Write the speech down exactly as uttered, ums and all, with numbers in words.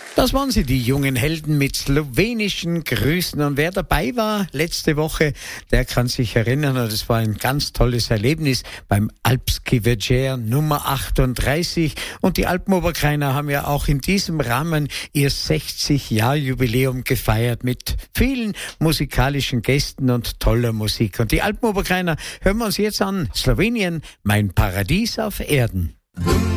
Das waren sie, die jungen Helden mit slowenischen Grüßen. Und wer dabei war letzte Woche, der kann sich erinnern, das war ein ganz tolles Erlebnis beim Alpski Večer Nummer achtunddreißig. Und die Alpenoberkreiner haben ja auch in diesem Rahmen ihr sechzig-Jahr-Jubiläum gefeiert mit vielen musikalischen Gästen und toller Musik. Und die Alpenoberkreiner hören wir uns jetzt an. Slowenien, mein Paradies auf Erden.